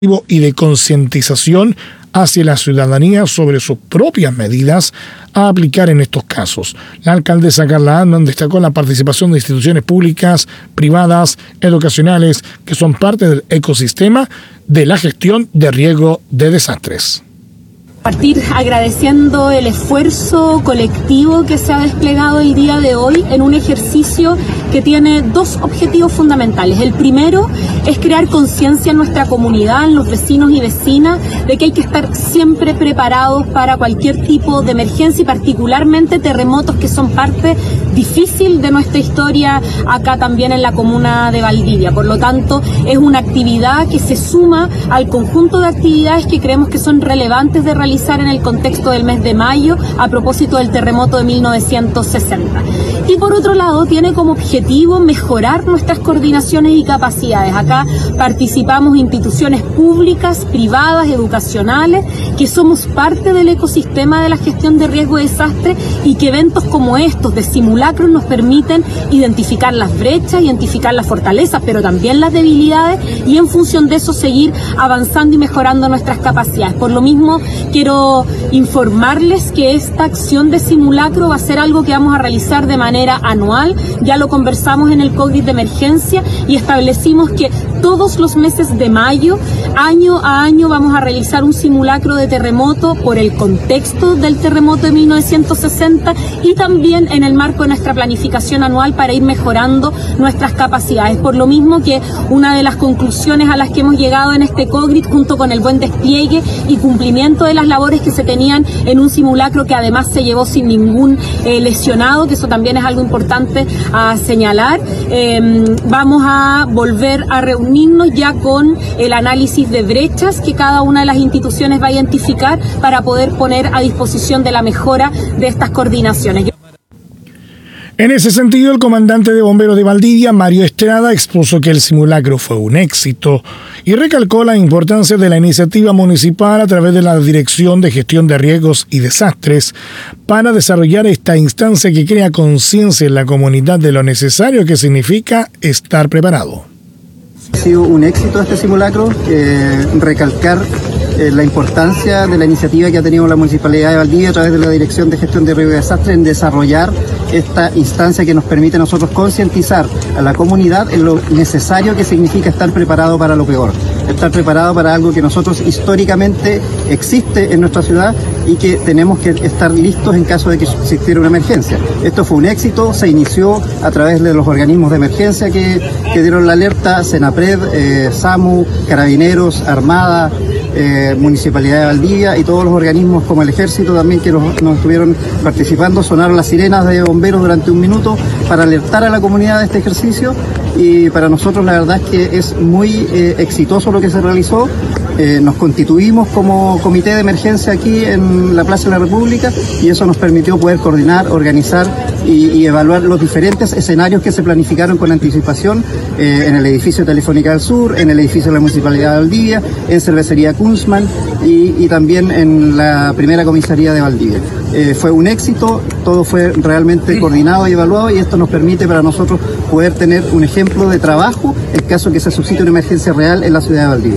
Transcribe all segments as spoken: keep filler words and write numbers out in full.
y de concientización hacia la ciudadanía sobre sus propias medidas a aplicar en estos casos. La alcaldesa Carla Andon destacó la participación de instituciones públicas, privadas, educacionales, que son parte del ecosistema de la gestión de riesgo de desastres. Partir agradeciendo el esfuerzo colectivo que se ha desplegado el día de hoy en un ejercicio que tiene dos objetivos fundamentales. El primero es crear conciencia en nuestra comunidad, en los vecinos y vecinas, de que hay que estar siempre preparados para cualquier tipo de emergencia y particularmente terremotos que son parte difícil de nuestra historia acá también en la comuna de Valdivia. Por lo tanto, es una actividad que se suma al conjunto de actividades que creemos que son relevantes de realizar en el contexto del mes de mayo a propósito del terremoto de mil novecientos sesenta. Y por otro lado, tiene como objetivo mejorar nuestras coordinaciones y capacidades. Acá participamos instituciones públicas, privadas, educacionales, que somos parte del ecosistema de la gestión de riesgo de desastre y que eventos como estos de simulacros nos permiten identificar las brechas, identificar las fortalezas, pero también las debilidades y en función de eso seguir avanzando y mejorando nuestras capacidades. Por lo mismo, quiero informarles que esta acción de simulacro va a ser algo que vamos a realizar de manera anual. Ya lo conversamos en el COVID de emergencia y establecimos que todos los meses de mayo, año a año, vamos a realizar un simulacro de terremoto por el contexto del terremoto de mil novecientos sesenta y también en el marco de nuestra planificación anual para ir mejorando nuestras capacidades. Por lo mismo que una de las conclusiones a las que hemos llegado en este COVID, junto con el buen despliegue y cumplimiento de las labores que se tenían en un simulacro que además se llevó sin ningún eh, lesionado, que eso también es algo importante a señalar, eh, vamos a volver a reunirnos ya con el análisis de brechas que cada una de las instituciones va a identificar para poder poner a disposición de la mejora de estas coordinaciones. En ese sentido, el comandante de bomberos de Valdivia, Mario Estrada, expuso que el simulacro fue un éxito y recalcó la importancia de la iniciativa municipal a través de la Dirección de Gestión de Riesgos y Desastres para desarrollar esta instancia que crea conciencia en la comunidad de lo necesario que significa estar preparado. Ha sido un éxito este simulacro, eh, recalcar eh, la importancia de la iniciativa que ha tenido la Municipalidad de Valdivia a través de la Dirección de Gestión de Riesgo y Desastre en desarrollar esta instancia que nos permite a nosotros concientizar a la comunidad en lo necesario que significa estar preparado para lo peor, estar preparado para algo que nosotros históricamente existe en nuestra ciudad y que tenemos que estar listos en caso de que existiera una emergencia. Esto fue un éxito, se inició a través de los organismos de emergencia que, que dieron la alerta, Senapred, eh, SAMU, Carabineros, Armada, eh, Municipalidad de Valdivia y todos los organismos como el Ejército también que nos, nos estuvieron participando. Sonaron las sirenas de bomberos durante un minuto para alertar a la comunidad de este ejercicio y para nosotros la verdad es que es muy eh, exitoso lo que se realizó. Eh, nos constituimos como comité de emergencia aquí en la Plaza de la República y eso nos permitió poder coordinar, organizar y, y evaluar los diferentes escenarios que se planificaron con anticipación eh, en el edificio Telefónica del Sur, en el edificio de la Municipalidad de Valdivia, en Cervecería Kunzman y, y también en la primera comisaría de Valdivia. Eh, fue un éxito, todo fue realmente coordinado y evaluado y esto nos permite para nosotros poder tener un ejemplo de trabajo en caso que se suscite una emergencia real en la ciudad de Valdivia.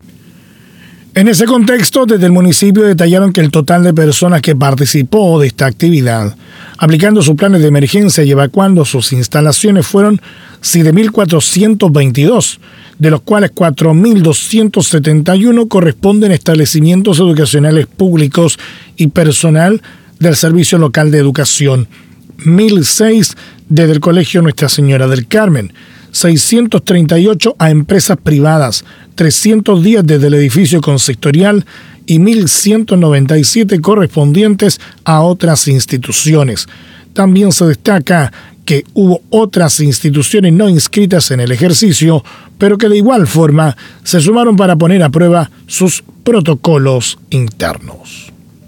En ese contexto, desde el municipio detallaron que el total de personas que participó de esta actividad, aplicando sus planes de emergencia y evacuando sus instalaciones, fueron siete mil cuatrocientos veintidós, de los cuales cuatro mil doscientos setenta y uno corresponden a establecimientos educacionales públicos y personal del Servicio Local de Educación, mil seis desde el Colegio Nuestra Señora del Carmen, seiscientos treinta y ocho a empresas privadas, trescientos diez desde el edificio consistorial y mil ciento noventa y siete correspondientes a otras instituciones. También se destaca que hubo otras instituciones no inscritas en el ejercicio, pero que de igual forma se sumaron para poner a prueba sus protocolos internos.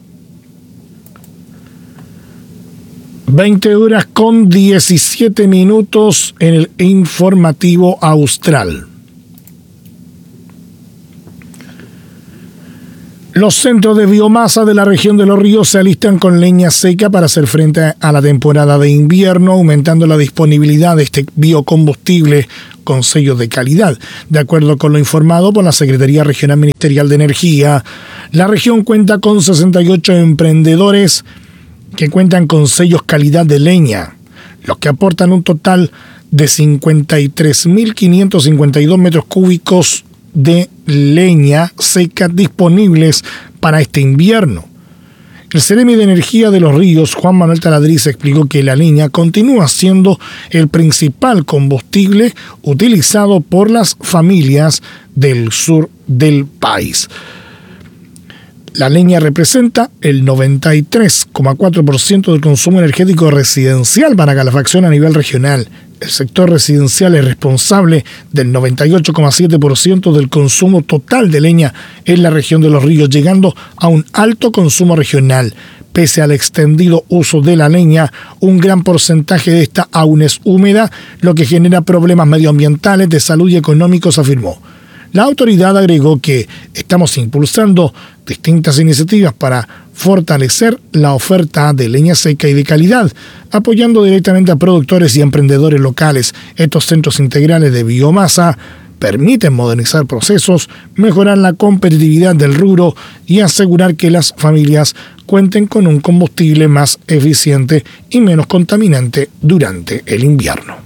veinte horas con diecisiete minutos en el informativo austral. Los centros de biomasa de la región de Los Ríos se alistan con leña seca para hacer frente a la temporada de invierno, aumentando la disponibilidad de este biocombustible con sellos de calidad. De acuerdo con lo informado por la Secretaría Regional Ministerial de Energía, la región cuenta con sesenta y ocho emprendedores que cuentan con sellos calidad de leña, los que aportan un total de cincuenta y tres mil quinientos cincuenta y dos metros cúbicos de leña seca disponibles para este invierno. El Ceremi de Energía de Los Ríos, Juan Manuel Taladriz, explicó que la leña continúa siendo el principal combustible utilizado por las familias del sur del país. La leña representa el noventa y tres coma cuatro por ciento del consumo energético residencial para calefacción a nivel regional. El sector residencial es responsable del noventa y ocho coma siete por ciento del consumo total de leña en la región de Los Ríos, llegando a un alto consumo regional. Pese al extendido uso de la leña, un gran porcentaje de esta aún es húmeda, lo que genera problemas medioambientales, de salud y económicos, afirmó. La autoridad agregó que estamos impulsando distintas iniciativas para fortalecer la oferta de leña seca y de calidad, apoyando directamente a productores y emprendedores locales. Estos centros integrales de biomasa permiten modernizar procesos, mejorar la competitividad del rubro y asegurar que las familias cuenten con un combustible más eficiente y menos contaminante durante el invierno.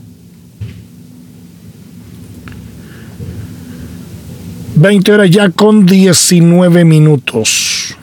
veinte horas ya con diecinueve minutos.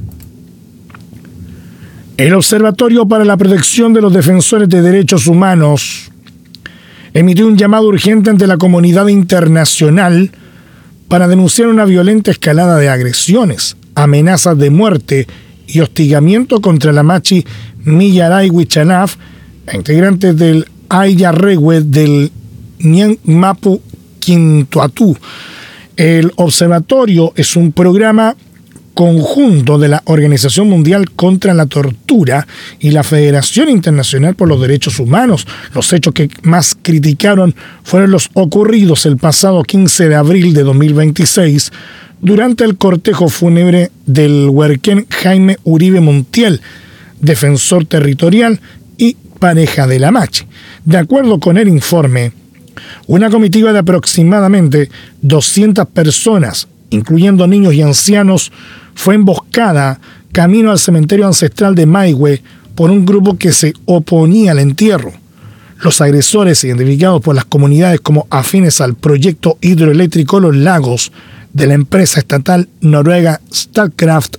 El Observatorio para la Protección de los Defensores de Derechos Humanos emitió un llamado urgente ante la comunidad internacional para denunciar una violenta escalada de agresiones, amenazas de muerte y hostigamiento contra la Machi Millaray Huichanaf, integrantes del Ayarregue del Ñan Mapu Quintuatú. El observatorio es un programa conjunto de la Organización Mundial contra la Tortura y la Federación Internacional por los Derechos Humanos. Los hechos que más criticaron fueron los ocurridos el pasado quince de abril de dos mil veintiséis durante el cortejo fúnebre del huerquén Jaime Uribe Montiel, defensor territorial y pareja de la Machi. De acuerdo con el informe, una comitiva de aproximadamente doscientas personas, incluyendo niños y ancianos, fue emboscada camino al cementerio ancestral de Maihue por un grupo que se oponía al entierro. Los agresores, identificados por las comunidades como afines al proyecto hidroeléctrico Los Lagos de la empresa estatal noruega Statkraft,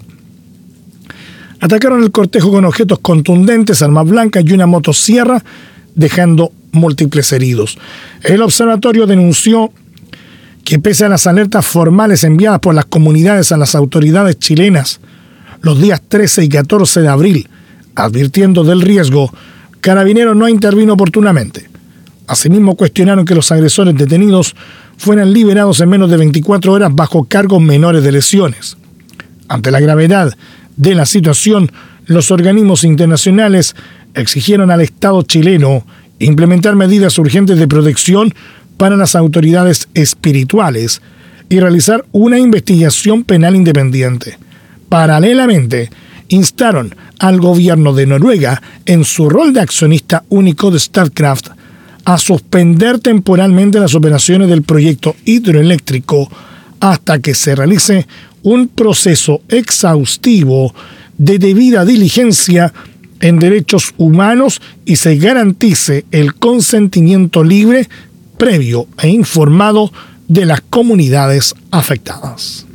atacaron el cortejo con objetos contundentes, armas blancas y una motosierra, dejando múltiples heridos. El observatorio denunció que pese a las alertas formales enviadas por las comunidades a las autoridades chilenas los días trece y catorce de abril, advirtiendo del riesgo, Carabineros no intervino oportunamente. Asimismo, cuestionaron que los agresores detenidos fueran liberados en menos de veinticuatro horas bajo cargos menores de lesiones. Ante la gravedad de la situación, los organismos internacionales exigieron al Estado chileno implementar medidas urgentes de protección para las autoridades espirituales y realizar una investigación penal independiente. Paralelamente, instaron al gobierno de Noruega, en su rol de accionista único de Statkraft, a suspender temporalmente las operaciones del proyecto hidroeléctrico hasta que se realice un proceso exhaustivo de debida diligencia en derechos humanos y se garantice el consentimiento libre, previo e informado de las comunidades afectadas.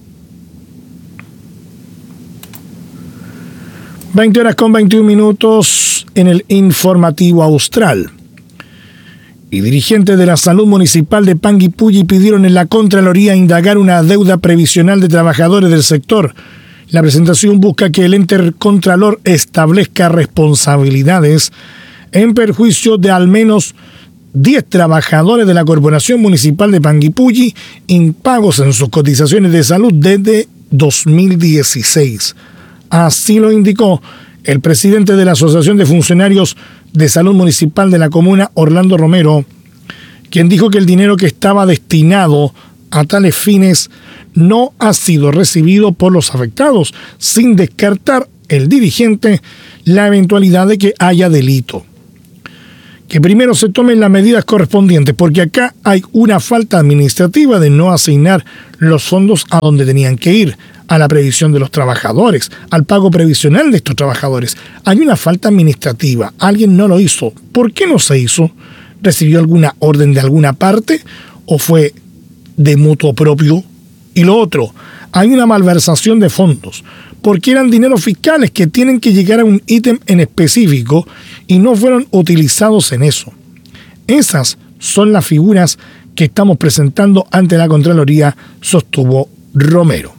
veinte horas con veintiún minutos en el informativo austral. Y dirigentes de la salud municipal de Panguipulli pidieron en la Contraloría indagar una deuda previsional de trabajadores del sector. La presentación busca que el ente contralor establezca responsabilidades en perjuicio de al menos diez trabajadores de la Corporación Municipal de Panguipulli impagos en sus cotizaciones de salud desde dos mil dieciséis. Así lo indicó el presidente de la Asociación de Funcionarios de Salud Municipal de la comuna, Orlando Romero, quien dijo que el dinero que estaba destinado a tales fines no ha sido recibido por los afectados, sin descartar el dirigente la eventualidad de que haya delito. Que primero se tomen las medidas correspondientes, porque acá hay una falta administrativa de no asignar los fondos a donde tenían que ir, a la previsión de los trabajadores, al pago previsional de estos trabajadores. Hay una falta administrativa, alguien no lo hizo. ¿Por qué no se hizo? ¿Recibió alguna orden de alguna parte o fue de mutuo propio? Y lo otro, hay una malversación de fondos, porque eran dineros fiscales que tienen que llegar a un ítem en específico y no fueron utilizados en eso. Esas son las figuras que estamos presentando ante la Contraloría, sostuvo Romero.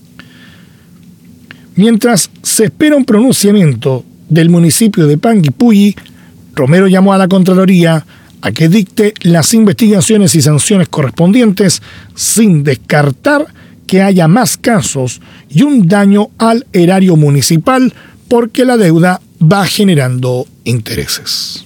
Mientras se espera un pronunciamiento del municipio de Panguipulli, Romero llamó a la Contraloría a que dicte las investigaciones y sanciones correspondientes sin descartar que haya más casos y un daño al erario municipal, porque la deuda va generando intereses.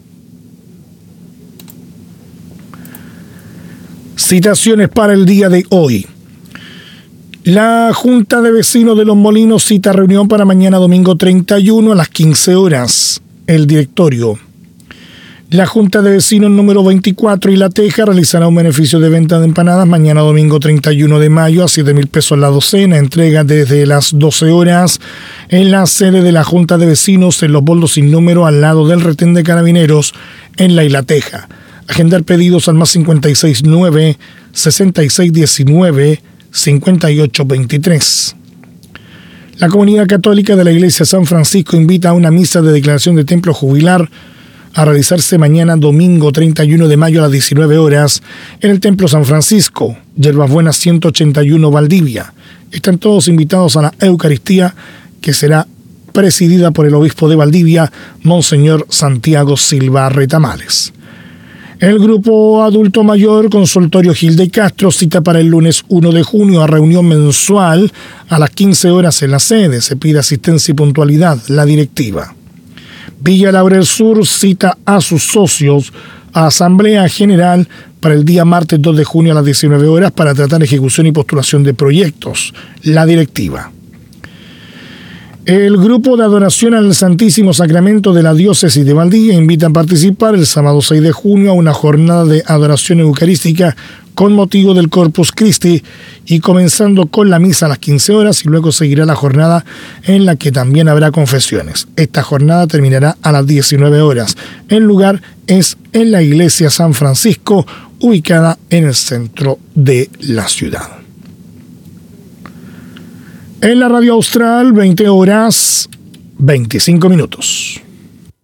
Citaciones para el día de hoy. La Junta de Vecinos de Los Molinos cita reunión para mañana domingo treinta y uno a las quince horas. El directorio. La Junta de Vecinos número veinticuatro y La Teja realizará un beneficio de venta de empanadas mañana domingo treinta y uno de mayo a siete mil pesos la docena. Entrega desde las doce horas en la sede de la Junta de Vecinos en Los Boldos sin número, al lado del retén de Carabineros en La Teja. Agendar pedidos al más cincuenta y seis nueve, sesenta y seis diecinueve, cincuenta y ocho veintitrés. La comunidad católica de la Iglesia San Francisco invita a una misa de declaración de templo jubilar a realizarse mañana domingo treinta y uno de mayo a las diecinueve horas en el Templo San Francisco, Yerbas Buenas ciento ochenta y uno, Valdivia. Están todos invitados a la Eucaristía, que será presidida por el obispo de Valdivia, Monseñor Santiago Silva Retamales. El grupo adulto mayor Consultorio Gil de Castro cita para el lunes uno de junio a reunión mensual a las quince horas en la sede. Se pide asistencia y puntualidad. La directiva. Villa Laurel Sur cita a sus socios a Asamblea General para el día martes dos de junio a las diecinueve horas para tratar ejecución y postulación de proyectos. La directiva. El grupo de adoración al Santísimo Sacramento de la Diócesis de Valdivia invita a participar el sábado seis de junio a una jornada de adoración eucarística con motivo del Corpus Christi, y comenzando con la misa a las quince horas, y luego seguirá la jornada en la que también habrá confesiones. Esta jornada terminará a las diecinueve horas. El lugar es en la Iglesia San Francisco, ubicada en el centro de la ciudad. En la Radio Austral, veinte horas, veinticinco minutos.